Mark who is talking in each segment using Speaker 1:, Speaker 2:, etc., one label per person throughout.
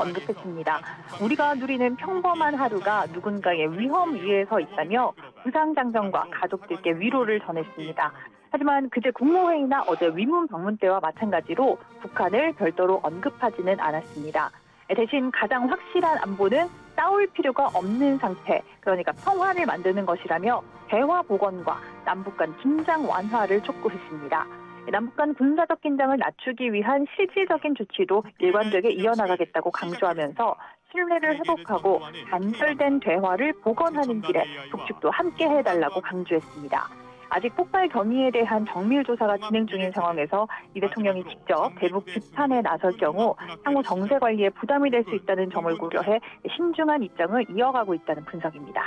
Speaker 1: 언급했습니다. 우리가 누리는 평범한 하루가 누군가의 위험 위에서 있다며 부상장병과 가족들께 위로를 전했습니다. 하지만 그제 국무회의나 어제 위문 방문 때와 마찬가지로 북한을 별도로 언급하지는 않았습니다. 대신 가장 확실한 안보는 싸울 필요가 없는 상태, 그러니까 평화를 만드는 것이라며 대화 복원과 남북 간 긴장 완화를 촉구했습니다. 남북 간 군사적 긴장을 낮추기 위한 실질적인 조치도 일관되게 이어나가겠다고 강조하면서 신뢰를 회복하고 단절된 대화를 복원하는 길에 북측도 함께 해달라고 강조했습니다. 아직 폭발 경위에 대한 정밀 조사가 진행 중인 상황에서 이 대통령이 직접 대북 비판에 나설 경우 향후 정세 관리에 부담이 될 수 있다는 점을 고려해 신중한 입장을 이어가고 있다는 분석입니다.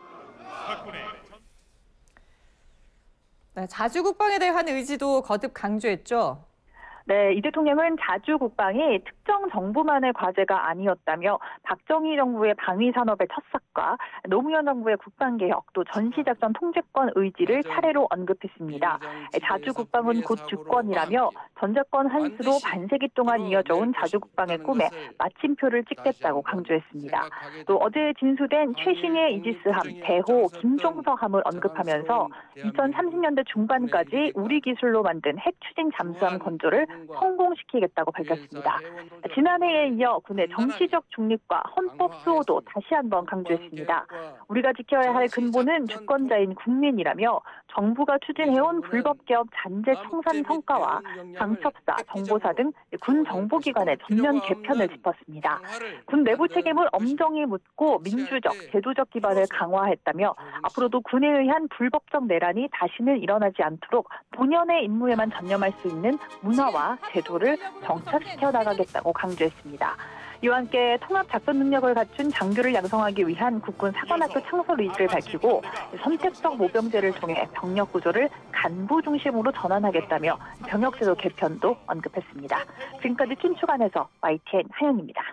Speaker 2: 네, 자주 국방에 대한 의지도 거듭 강조했죠.
Speaker 1: 네, 이 대통령은 자주 국방이 특정 정부만의 과제가 아니었다며 박정희 정부의 방위산업의 첫삭과 노무현 정부의 국방개혁 또 전시작전 통제권 의지를 차례로 언급했습니다. 자주 국방은 곧 주권이라며 전제권 한수로 반세기 동안 이어져온 자주 국방의 꿈에 마침표를 찍겠다고 강조했습니다. 또 어제 진수된 최신의 이지스함 대호 김종서함을 언급하면서 2030년대 중반까지 우리 기술로 만든 핵 추진 잠수함 건조를 성공시키겠다고 밝혔습니다. 지난해에 이어 군의 정치적 중립과 헌법 수호도 다시 한번 강조했습니다. 우리가 지켜야 할 근본은 주권자인 국민이라며 정부가 추진해온 불법개혁 잔재 청산 성과와 방첩사, 정보사 등 군 정보기관의 전면 개편을 짚었습니다. 군 내부 책임을 엄정히 묻고 민주적, 제도적 기반을 강화했다며 앞으로도 군에 의한 불법적 내란이 다시는 일어나지 않도록 본연의 임무에만 전념할 수 있는 문화와 제도를 정착시켜 나가겠다고 강조했습니다. 이와 함께 통합 작전 능력을 갖춘 장교를 양성하기 위한 국군 사관학교 창설 의지를 밝히고 선택적 모병제를 통해 병력 구조를 간부 중심으로 전환하겠다며 병역제도 개편도 언급했습니다. 지금까지 춘추관에서 YTN 하영입니다.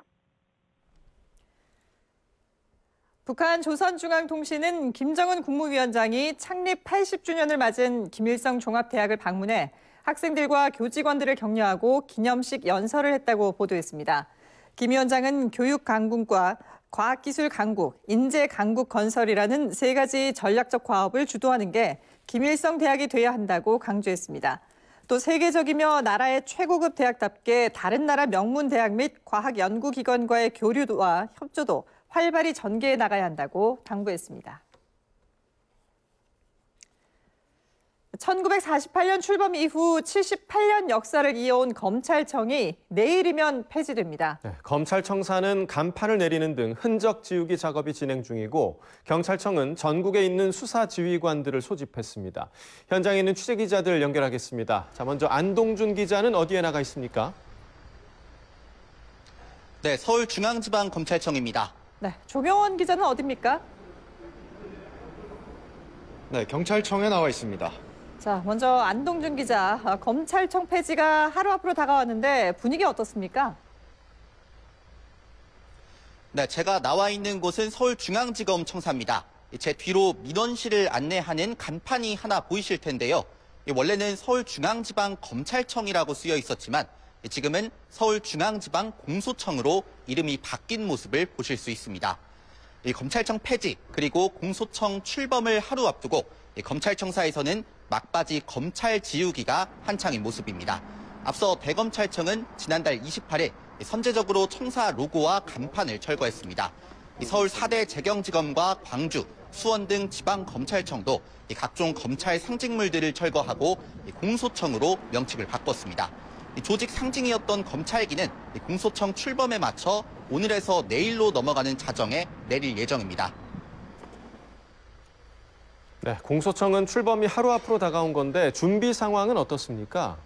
Speaker 2: 북한 조선중앙통신은 김정은 국무위원장이 창립 80주년을 맞은 김일성 종합대학을 방문해 학생들과 교직원들을 격려하고 기념식 연설을 했다고 보도했습니다. 김 위원장은 교육 강국과 과학기술 강국, 인재 강국 건설이라는 세 가지 전략적 과업을 주도하는 게 김일성 대학이 돼야 한다고 강조했습니다. 또 세계적이며 나라의 최고급 대학답게 다른 나라 명문 대학 및 과학연구기관과의 교류와 협조도 활발히 전개해 나가야 한다고 당부했습니다. 1948년 출범 이후 78년 역사를 이어온 검찰청이 내일이면 폐지됩니다.
Speaker 3: 네, 검찰청사는 간판을 내리는 등 흔적 지우기 작업이 진행 중이고 경찰청은 전국에 있는 수사지휘관들을 소집했습니다. 현장에 있는 취재기자들 연결하겠습니다. 자, 먼저 안동준 기자는 어디에 나가 있습니까?
Speaker 4: 네, 서울중앙지방검찰청입니다.
Speaker 2: 네, 조경원 기자는 어디입니까?
Speaker 5: 네, 경찰청에 나와 있습니다.
Speaker 2: 자, 먼저 안동준 기자, 검찰청 폐지가 하루 앞으로 다가왔는데 분위기 어떻습니까?
Speaker 4: 네, 제가 나와 있는 곳은 서울중앙지검 청사입니다. 제 뒤로 민원실을 안내하는 간판이 하나 보이실 텐데요. 원래는 서울중앙지방검찰청이라고 쓰여 있었지만 지금은 서울중앙지방공소청으로 이름이 바뀐 모습을 보실 수 있습니다. 이 검찰청 폐지 그리고 공소청 출범을 하루 앞두고 검찰청사에서는 막바지 검찰 지우기가 한창인 모습입니다. 앞서 대검찰청은 지난달 28일 선제적으로 청사 로고와 간판을 철거했습니다. 서울 4대 재경지검과 광주, 수원 등 지방검찰청도 각종 검찰 상징물들을 철거하고 공소청으로 명칭을 바꿨습니다. 조직 상징이었던 검찰기는 공소청 출범에 맞춰 오늘에서 내일로 넘어가는 자정에 내릴 예정입니다.
Speaker 3: 네, 공소청은 출범이 하루 앞으로 다가온 건데 준비 상황은 어떻습니까?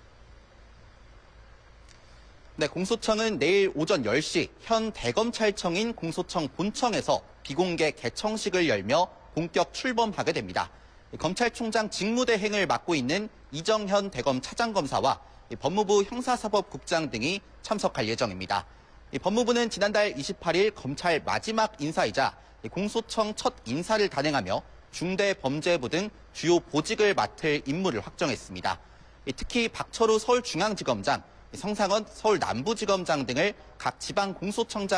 Speaker 4: 네, 공소청은 내일 오전 10시 현 대검찰청인 공소청 본청에서 비공개 개청식을 열며 본격 출범하게 됩니다. 검찰총장 직무대행을 맡고 있는 이정현 대검 차장검사와 법무부 형사사법국장 등이 참석할 예정입니다. 법무부는 지난달 28일 검찰 마지막 인사이자 공소청 첫 인사를 단행하며 중대범죄부 등 주요 보직을 맡을 인물을 확정했습니다. 특히 박철우 서울중앙지검장, 성상원 서울남부지검장 등을 각 지방공소청장